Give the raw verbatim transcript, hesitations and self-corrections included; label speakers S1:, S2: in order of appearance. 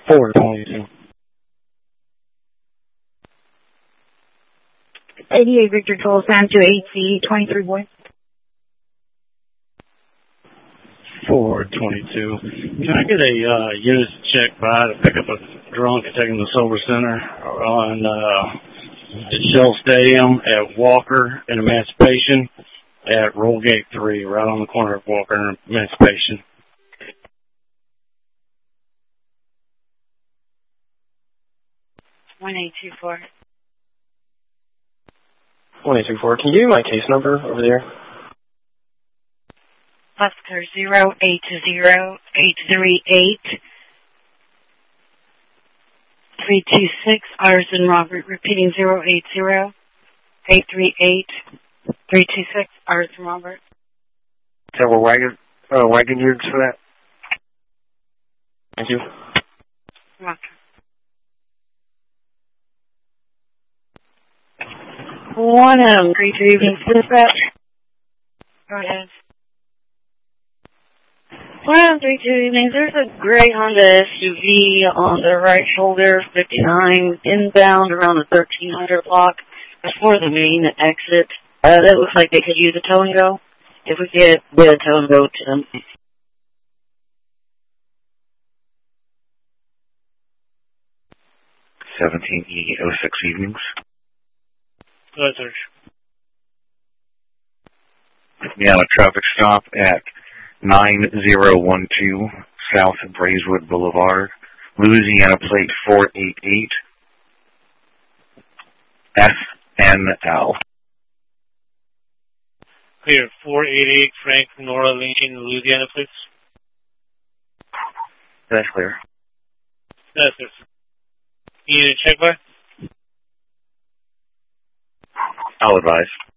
S1: four twenty-two.
S2: eighty-eight Victor Toll, San to eight C, twenty-three boy.
S1: four twenty-two. Can I get a uh, unit check by to pick up a drunk and take him to the Silver Center on uh, at Shell Stadium at Walker and Emancipation at Rollgate three, right on the corner of Walker and Emancipation.
S2: one eight two four.
S3: one eight two four. Can you give me my case number over there?
S2: Oscar zero eight zero eight three eight three two six. Arson Robert, repeating zero eight zero eight three eight three two six. Arson Robert.
S3: Several wagon, uh, wagon units for that. Thank you.
S2: Welcome. One um, three two evenings dispatch. Go ahead. One three two evenings. There's a gray Honda S U V on the right shoulder, fifty-nine, inbound around the thirteen hundred block before the main exit. Uh, that looks like they could use a tow and go. If we could get a tow and go to them.
S4: seventeen E oh six evenings.
S1: Yes, sir.
S4: We have a traffic stop at nine zero one two South Braeswood Boulevard, Louisiana plate four eight eight S N L.
S1: Clear, four eight eight Frank Nora Lincoln, Louisiana, please.
S4: That's clear.
S1: Yes, sir. You need a check by?
S4: I'll advise.